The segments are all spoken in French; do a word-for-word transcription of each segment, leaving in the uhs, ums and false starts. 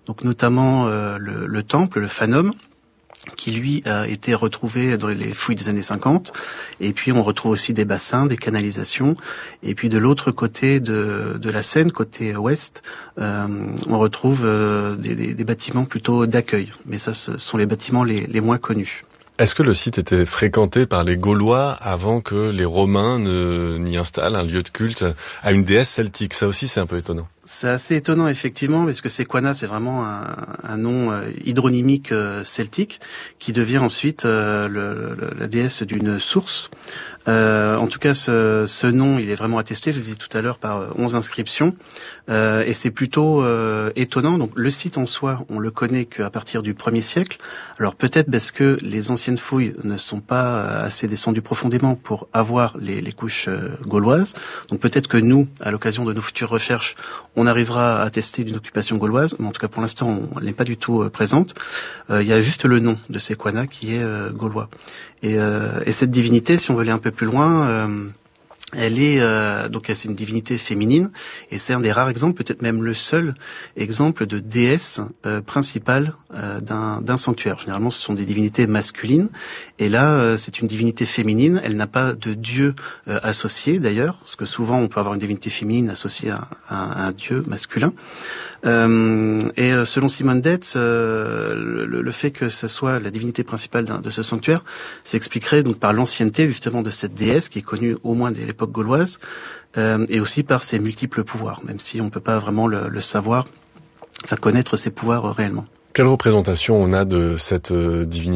donc notamment euh, le, le temple, le Phanum, qui lui a été retrouvé dans les fouilles des années cinquante, et puis on retrouve aussi des bassins, des canalisations, et puis de l'autre côté de, de la Seine, côté ouest, euh, on retrouve euh, des, des, des bâtiments plutôt d'accueil, mais ça ce sont les bâtiments les, les moins connus. Est-ce que le site était fréquenté par les Gaulois avant que les Romains ne, n'y installent un lieu de culte à une déesse celtique? Ça aussi c'est un peu étonnant. C'est assez étonnant effectivement, parce que Sequana c'est vraiment un, un nom euh, hydronymique euh, celtique qui devient ensuite euh, le, le, la déesse d'une source. Euh, en tout cas, ce, ce nom, il est vraiment attesté, je l'ai dit tout à l'heure, par onze inscriptions, euh, et c'est plutôt euh, étonnant. Donc, le site en soi, on le connaît qu'à partir du premier siècle. Alors, peut-être parce que les anciennes fouilles ne sont pas assez descendues profondément pour avoir les, les couches euh, gauloises. Donc, peut-être que nous, à l'occasion de nos futures recherches, on arrivera à attester d'une occupation gauloise, mais en tout cas, pour l'instant, on n'est pas du tout euh, présente. Euh, il y a juste le nom de Sequana qui est euh, gaulois. Et, euh, et cette divinité, si on veut aller un peu plus loin, euh, elle est euh, donc c'est une divinité féminine, et c'est un des rares exemples, peut-être même le seul exemple de déesse euh, principale euh, d'un, d'un sanctuaire. Généralement, ce sont des divinités masculines, et là, euh, c'est une divinité féminine. Elle n'a pas de dieu euh, associé, d'ailleurs, parce que souvent, on peut avoir une divinité féminine associée à, à, à un dieu masculin. Euh, et euh, selon Simondetz, euh, le, le fait que ce soit la divinité principale de ce sanctuaire s'expliquerait donc par l'ancienneté justement de cette déesse qui est connue au moins dès l'époque gauloise, euh, et aussi par ses multiples pouvoirs, même si on ne peut pas vraiment le, le savoir, enfin connaître ses pouvoirs euh, réellement. Quelle représentation on a de cette euh, divinité-là ?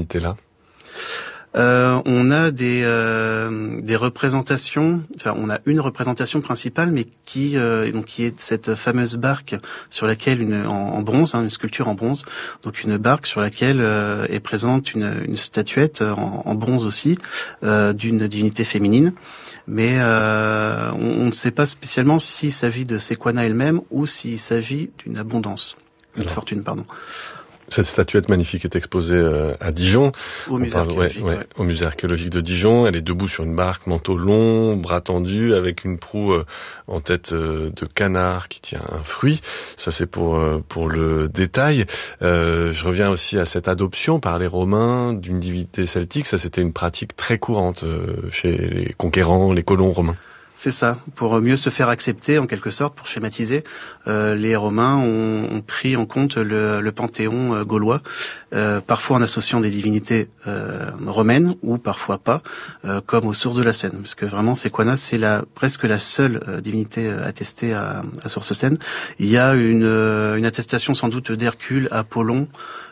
Euh, on a des, euh, des représentations, enfin on a une représentation principale, mais qui, euh, donc qui est cette fameuse barque sur laquelle une, en, en bronze, hein, une sculpture en bronze, donc une barque sur laquelle euh, est présente une, une statuette en, en bronze aussi euh, d'une divinité féminine, mais euh, on, on ne sait pas spécialement s'il s'agit de Sequana elle-même ou s'il s'agit d'une abondance, d'une fortune, pardon. Cette statuette magnifique est exposée euh, à Dijon. Au musée, parle, archéologique, ouais, ouais, ouais. au musée archéologique de Dijon. Elle est debout sur une barque, manteau long, bras tendus, avec une proue euh, en tête euh, de canard qui tient un fruit. Ça, c'est pour euh, pour le détail. Euh, je reviens aussi à cette adoption par les Romains d'une divinité celtique. Ça, c'était une pratique très courante euh, chez les conquérants, les colons romains. C'est ça, pour mieux se faire accepter en quelque sorte, pour schématiser, euh, les Romains ont, ont pris en compte le, le panthéon euh, gaulois, euh, parfois en associant des divinités euh, romaines ou parfois pas, euh, comme aux sources de la Seine, parce que vraiment Sequana c'est la, presque la seule euh, divinité attestée à, à source Seine. Il y a une, euh, une attestation sans doute d'Hercule, Apollon,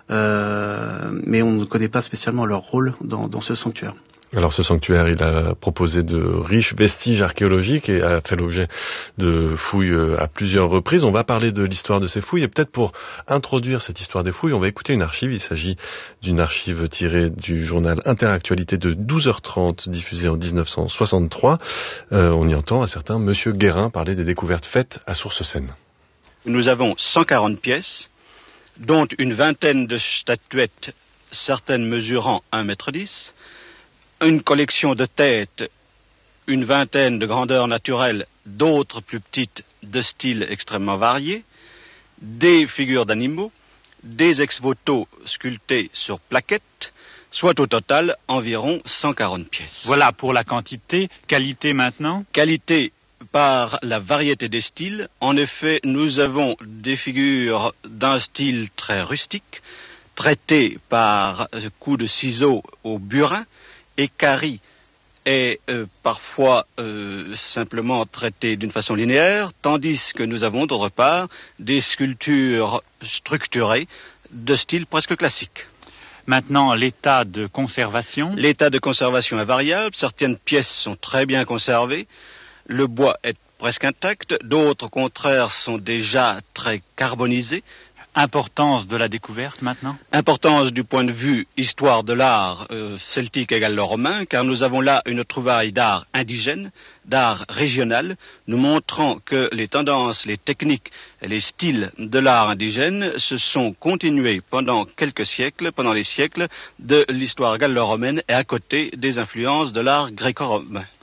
euh, mais on ne connaît pas spécialement leur rôle dans, dans ce sanctuaire. Alors ce sanctuaire, il a proposé de riches vestiges archéologiques et a fait l'objet de fouilles à plusieurs reprises. On va parler de l'histoire de ces fouilles, et peut-être pour introduire cette histoire des fouilles, on va écouter une archive. Il s'agit d'une archive tirée du journal Interactualité de douze heures trente, diffusée en dix-neuf cent soixante-trois. Euh, on y entend un certain Monsieur Guérin parler des découvertes faites à Source-Seine. Nous avons cent quarante pièces, dont une vingtaine de statuettes, certaines mesurant un mètre dix, une collection de têtes, une vingtaine de grandeurs naturelles, d'autres plus petites de styles extrêmement variés, des figures d'animaux, des ex-voto sculptés sur plaquettes, soit au total environ cent quarante pièces. Voilà pour la quantité. Qualité maintenant ? Qualité par la variété des styles. En effet, nous avons des figures d'un style très rustique, traitées par coups de ciseaux au burin. Écari est euh, parfois euh, simplement traité d'une façon linéaire, tandis que nous avons d'autre part des sculptures structurées de style presque classique. Maintenant, l'état de conservation. L'état de conservation est variable. Certaines pièces sont très bien conservées. Le bois est presque intact. D'autres, au contraire, sont déjà très carbonisés. Importance de la découverte maintenant ? Importance du point de vue histoire de l'art euh, celtique égale le romain, car nous avons là une trouvaille d'art indigène, d'art régional, nous montrant que les tendances, les techniques et les styles de l'art indigène se sont continués pendant quelques siècles, pendant les siècles de l'histoire gallo-romaine et à côté des influences de l'art gréco-romain.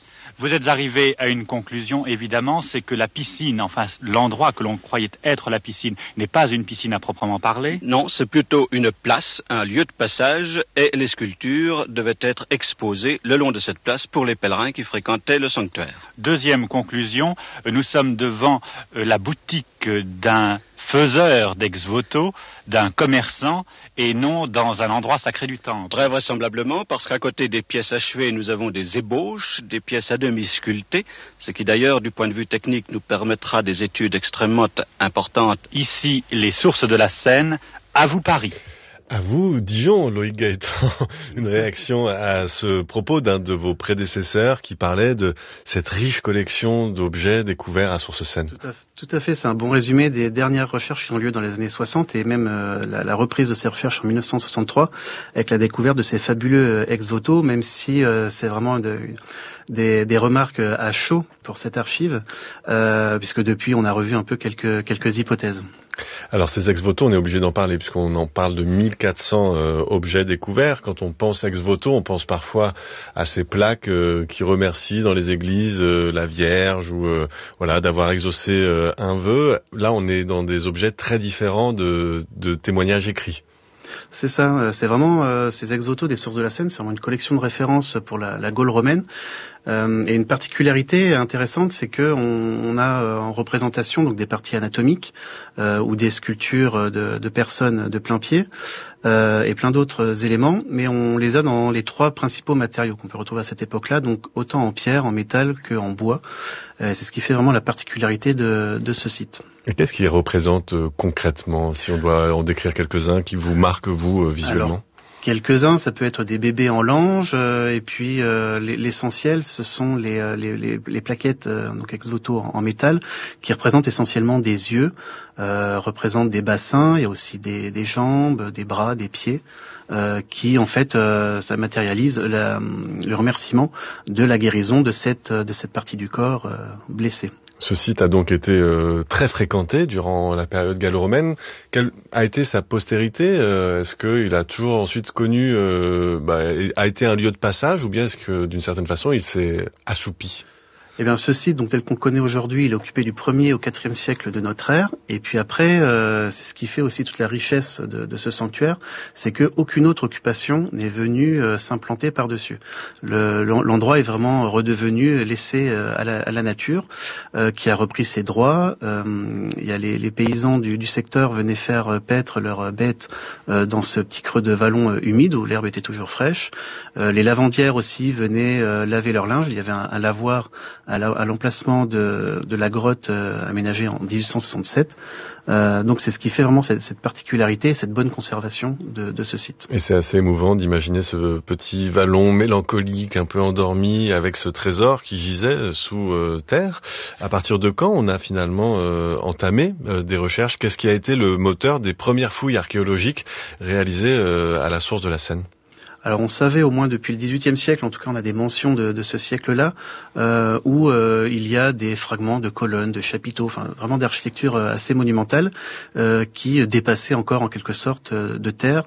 Vous êtes arrivé à une conclusion, évidemment, c'est que la piscine, enfin l'endroit que l'on croyait être la piscine, n'est pas une piscine à proprement parler. Non, c'est plutôt une place, un lieu de passage, et les sculptures devaient être exposées le long de cette place pour les pèlerins qui fréquentaient le sanctuaire. Deuxième conclusion, nous sommes devant la boutique d'un faiseur d'ex-voto, d'un commerçant, et non dans un endroit sacré du temple. Très vraisemblablement, parce qu'à côté des pièces achevées, nous avons des ébauches, des pièces à demi sculptées, ce qui d'ailleurs, du point de vue technique, nous permettra des études extrêmement importantes. Ici, les sources de la Seine, à vous Paris. À vous, Dijon, Loïc Gaëtan, une réaction à ce propos d'un de vos prédécesseurs qui parlait de cette riche collection d'objets découverts à Sources-Seine. Tout à, tout à fait, c'est un bon résumé des dernières recherches qui ont lieu dans les années soixante et même euh, la, la reprise de ces recherches en mille neuf cent soixante-trois avec la découverte de ces fabuleux ex-voto, même si euh, c'est vraiment de, des, des remarques à chaud pour cette archive, euh, puisque depuis on a revu un peu quelques, quelques hypothèses. Alors ces ex-voto, on est obligé d'en parler puisqu'on en parle de mille quatre cents euh, objets découverts. Quand on pense ex-voto, on pense parfois à ces plaques euh, qui remercient dans les églises euh, la Vierge ou euh, voilà d'avoir exaucé euh, un vœu. Là, on est dans des objets très différents de, de témoignages écrits. C'est ça, c'est vraiment euh, ces ex-voto des sources de la Seine, c'est vraiment une collection de références pour la, la Gaule romaine. Euh, et une particularité intéressante, c'est que on, on a euh, en représentation donc des parties anatomiques euh, ou des sculptures de, de personnes de plein pied euh, et plein d'autres éléments, mais on les a dans les trois principaux matériaux qu'on peut retrouver à cette époque-là, donc autant en pierre, en métal qu'en bois. Euh, c'est ce qui fait vraiment la particularité de, de ce site. Et qu'est-ce qui représente euh, concrètement, si on doit en décrire quelques-uns qui vous marquent vous euh, visuellement? Alors, quelques-uns, ça peut être des bébés en lange, euh, et puis euh, l'essentiel, ce sont les, les, les, les plaquettes euh, donc ex-voto en, en métal, qui représentent essentiellement des yeux, euh, représentent des bassins, il y a aussi des, des jambes, des bras, des pieds, euh, qui en fait, euh, ça matérialise la, le remerciement de la guérison de cette, de cette partie du corps euh, blessée. Ce site a donc été euh, très fréquenté durant la période gallo-romaine. Quelle a été sa postérité? euh, Est-ce qu'il a toujours ensuite connu, euh, bah, a été un lieu de passage, ou bien est-ce que d'une certaine façon il s'est assoupi? Eh bien, ce site, donc tel qu'on le connaît aujourd'hui, il est occupé du premier au quatrième siècle de notre ère. Et puis après, euh, c'est ce qui fait aussi toute la richesse de, de ce sanctuaire, c'est que aucune autre occupation n'est venue euh, s'implanter par-dessus. Le, l'endroit est vraiment redevenu laissé euh, à, la, à la nature, euh, qui a repris ses droits. Euh, il y a les, les paysans du, du secteur venaient faire paître leurs bêtes euh, dans ce petit creux de vallon euh, humide où l'herbe était toujours fraîche. Euh, les lavandières aussi venaient euh, laver leur linge. Il y avait un, un lavoir à l'emplacement de, de la grotte euh, aménagée en dix-huit cent soixante-sept. Euh, donc c'est ce qui fait vraiment cette, cette particularité, cette bonne conservation de, de ce site. Et c'est assez émouvant d'imaginer ce petit vallon mélancolique, un peu endormi, avec ce trésor qui gisait sous euh, terre. À partir de quand on a finalement euh, entamé euh, des recherches? Qu'est-ce qui a été le moteur des premières fouilles archéologiques réalisées euh, à la source de la Seine? Alors on savait au moins depuis le dix-huitième siècle, en tout cas on a des mentions de, de ce siècle-là, euh, où euh, il y a des fragments de colonnes, de chapiteaux, enfin vraiment d'architecture assez monumentale, euh, qui dépassaient encore en quelque sorte de terre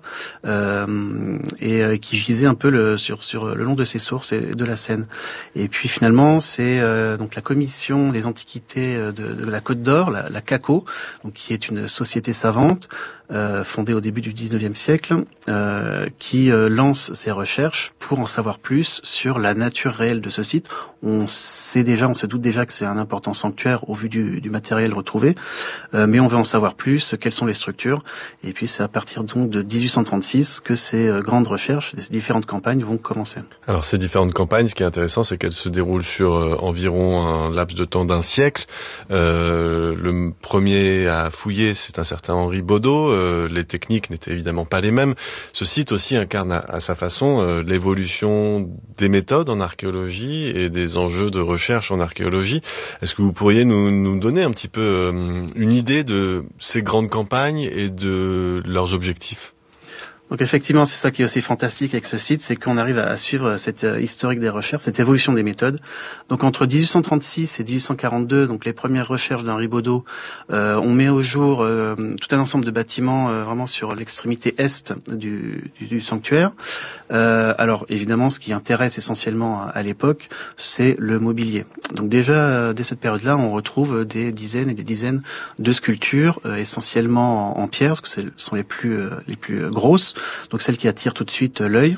euh, et euh, qui gisaient un peu le, sur, sur le long de ces sources et de la Seine. Et puis finalement c'est euh, donc la commission des antiquités de, de la Côte d'Or, la, la C A C O, donc qui est une société savante euh, fondée au début du dix-neuvième siècle, euh, qui euh, lance ces recherches pour en savoir plus sur la nature réelle de ce site. On sait déjà, on se doute déjà que c'est un important sanctuaire au vu du, du matériel retrouvé, euh, mais on veut en savoir plus, quelles sont les structures, et puis c'est à partir donc de dix-huit cent trente-six que ces euh, grandes recherches, ces différentes campagnes vont commencer. Alors ces différentes campagnes, ce qui est intéressant, c'est qu'elles se déroulent sur euh, environ un laps de temps d'un siècle. Euh, le premier à fouiller, c'est un certain Henri Baudot. Euh, les techniques n'étaient évidemment pas les mêmes. Ce site aussi incarne à, à sa façon euh, l'évolution des méthodes en archéologie et des enjeux de recherche en archéologie. Est-ce que vous pourriez nous, nous donner un petit peu euh, une idée de ces grandes campagnes et de leurs objectifs? Donc effectivement, c'est ça qui est aussi fantastique avec ce site, c'est qu'on arrive à suivre cette euh, historique des recherches, cette évolution des méthodes. Donc entre dix-huit cent trente-six et dix-huit cent quarante-deux, donc les premières recherches d'Henri Baudot, euh, on met au jour euh, tout un ensemble de bâtiments euh, vraiment sur l'extrémité est du, du, du sanctuaire. Euh, alors évidemment, ce qui intéresse essentiellement à, à l'époque, c'est le mobilier. Donc déjà, euh, dès cette période-là, on retrouve des dizaines et des dizaines de sculptures, euh, essentiellement en, en pierre, parce que ce sont les plus, euh, les plus grosses. Donc celle qui attire tout de suite euh, l'œil.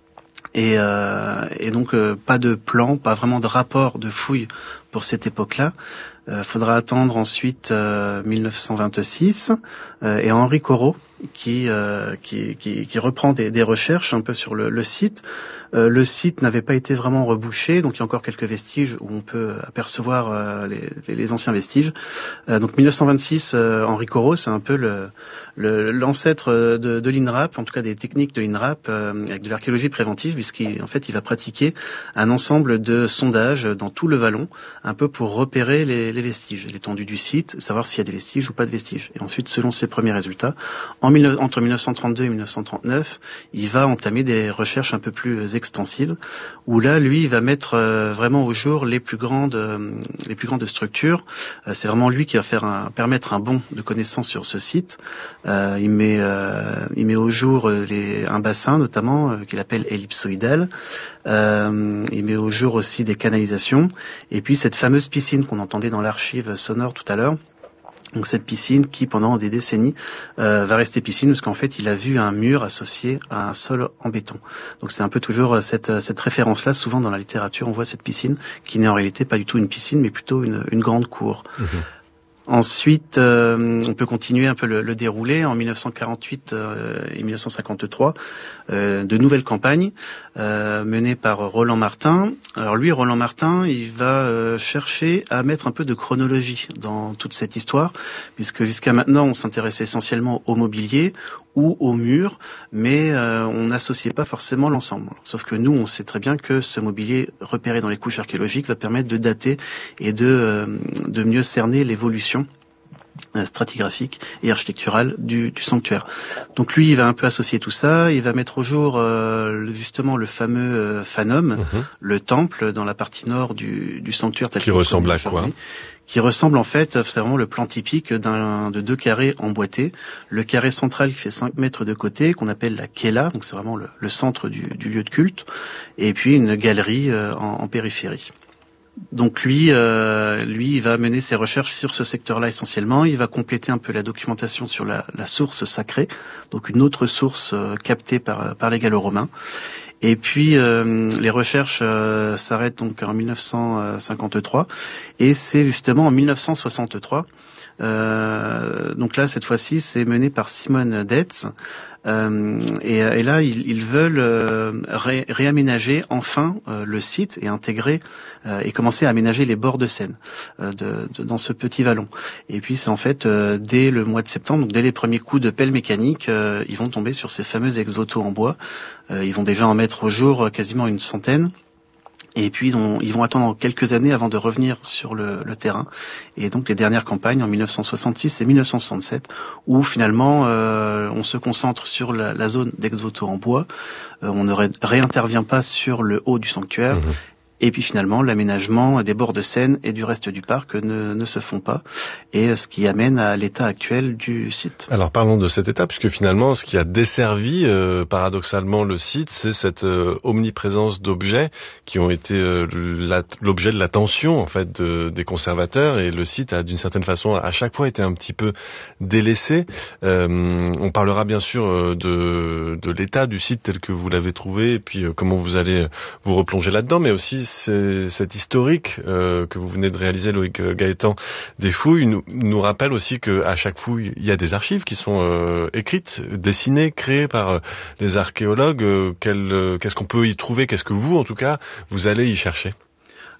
Et, euh, et donc euh, pas de plan, pas vraiment de rapport de fouille pour cette époque-là. Il euh, faudra attendre ensuite euh, mille neuf cent vingt-six euh, et Henri Corot qui, euh, qui, qui, qui reprend des, des recherches un peu sur le, le site. Euh, le site n'avait pas été vraiment rebouché, donc il y a encore quelques vestiges où on peut apercevoir euh, les, les anciens vestiges. Euh, donc mille neuf cent vingt-six, euh, Henri Corot, c'est un peu le, le, l'ancêtre de, de l'INRAP, en tout cas des techniques de l'INRAP, euh, avec de l'archéologie préventive, puisqu'en fait il va pratiquer un ensemble de sondages dans tout le vallon, un peu pour repérer les, les vestiges, l'étendue du site, savoir s'il y a des vestiges ou pas de vestiges. Et ensuite, selon ses premiers résultats, en mille, entre mille neuf cent trente-deux et mille neuf cent trente-neuf, il va entamer des recherches un peu plus extensives, où là, lui, il va mettre euh, vraiment au jour les plus grandes, euh, les plus grandes structures. Euh, c'est vraiment lui qui va faire un, permettre un bond de connaissances sur ce site. Euh, il met, euh, il met au jour les, un bassin, notamment, euh, qu'il appelle ellipsoïdal. Euh, il met au jour aussi des canalisations. Et puis cette fameuse piscine qu'on entendait dans l'archive sonore tout à l'heure. Donc cette piscine qui, pendant des décennies, euh, va rester piscine parce qu'en fait, il a vu un mur associé à un sol en béton. Donc c'est un peu toujours cette, cette référence-là. Souvent dans la littérature, on voit cette piscine qui n'est en réalité pas du tout une piscine, mais plutôt une, une grande cour. Mmh. Ensuite, euh, on peut continuer un peu le, le déroulé. En mille neuf cent quarante-huit euh, et mille neuf cent cinquante-trois, euh, de nouvelles campagnes euh, menées par Roland Martin. Alors lui, Roland Martin, il va euh, chercher à mettre un peu de chronologie dans toute cette histoire, puisque jusqu'à maintenant, on s'intéressait essentiellement au mobilier ou au mur, mais euh, on n'associait pas forcément l'ensemble. Sauf que nous, on sait très bien que ce mobilier repéré dans les couches archéologiques va permettre de dater et de, euh, de mieux cerner l'évolution stratigraphique et architecturale du, du sanctuaire. Donc lui, il va un peu associer tout ça, il va mettre au jour euh, justement le fameux euh, Phanum, mmh. le temple dans la partie nord du, du sanctuaire tel qui ressemble à quoi ? Qui ressemble en fait, c'est vraiment le plan typique d'un, de deux carrés emboîtés. Le carré central qui fait cinq mètres de côté, qu'on appelle la Kela, donc c'est vraiment le, le centre du, du lieu de culte, et puis une galerie euh, en, en périphérie. Donc lui, euh, lui, il va mener ses recherches sur ce secteur-là essentiellement. Il va compléter un peu la documentation sur la, la source sacrée, donc une autre source euh, captée par, par les Gallo-Romains. Et puis euh, les recherches euh, s'arrêtent donc en mille neuf cent cinquante-trois, et c'est justement en mille neuf cent soixante-trois. Euh, donc là, cette fois-ci, c'est mené par Simone Detz. Euh, et, et là, ils, ils veulent euh, ré, réaménager enfin euh, le site et intégrer euh, et commencer à aménager les bords de Seine euh, de, de, dans ce petit vallon. Et puis, c'est en fait euh, dès le mois de septembre, donc dès les premiers coups de pelle mécanique, euh, ils vont tomber sur ces fameux ex-voto en bois. Euh, ils vont déjà en mettre au jour quasiment une centaine. Et puis, on, ils vont attendre quelques années avant de revenir sur le, le terrain. Et donc, les dernières campagnes, en mille neuf cent soixante-six et mille neuf cent soixante-sept, où finalement, euh, on se concentre sur la, la zone d'ex-voto en bois. Euh, on ne ré, réintervient pas sur le haut du sanctuaire. Mmh. Et puis finalement, l'aménagement des bords de Seine et du reste du parc ne, ne se font pas, et ce qui amène à l'état actuel du site. Alors parlons de cet état, puisque finalement, ce qui a desservi euh, paradoxalement le site, c'est cette euh, omniprésence d'objets qui ont été euh, la, l'objet de l'attention en fait de, des conservateurs, et le site a d'une certaine façon à chaque fois été un petit peu délaissé. Euh, on parlera bien sûr de, de l'état du site tel que vous l'avez trouvé, et puis euh, comment vous allez vous replonger là-dedans, mais aussi c'est, cet historique euh, que vous venez de réaliser, Loïc Gaëtan, des fouilles, nous, nous rappelle aussi qu'à chaque fouille, il y a des archives qui sont euh, écrites, dessinées, créées par euh, les archéologues. Euh, quel, euh, qu'est-ce qu'on peut y trouver ? Qu'est-ce que vous, en tout cas, vous allez y chercher ?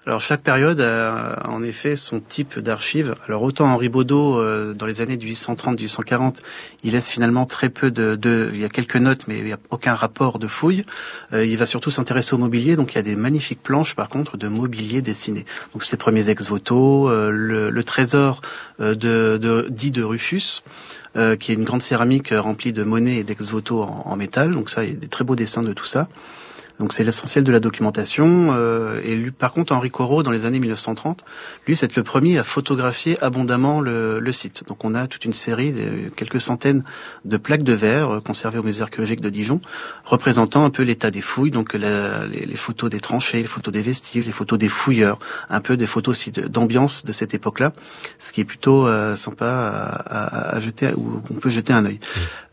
Alors chaque période a en effet son type d'archives. Alors autant Henri Baudot, euh, dans les années dix-huit cent trente, dix-huit cent quarante, il laisse finalement très peu de, de... Il y a quelques notes, mais il n'y a aucun rapport de fouilles. Euh, il va surtout s'intéresser au mobilier, donc il y a des magnifiques planches par contre de mobilier dessiné. Donc c'est les premiers ex-voto, euh, le, le trésor euh, de, de, dit de Rufus, euh, qui est une grande céramique remplie de monnaies et d'ex-voto en, en métal. Donc ça, il y a des très beaux dessins de tout ça. Donc c'est l'essentiel de la documentation. Euh, et lui, par contre, Henri Corot, dans les années mille neuf cent trente, lui, c'est le premier à photographier abondamment le, le site. Donc on a toute une série, de, quelques centaines de plaques de verre euh, conservées au musée archéologique de Dijon, représentant un peu l'état des fouilles, donc la, les, les photos des tranchées, les photos des vestiges, les photos des fouilleurs, un peu des photos aussi de, d'ambiance de cette époque-là, ce qui est plutôt euh, sympa à, à, à jeter, où on peut jeter un œil.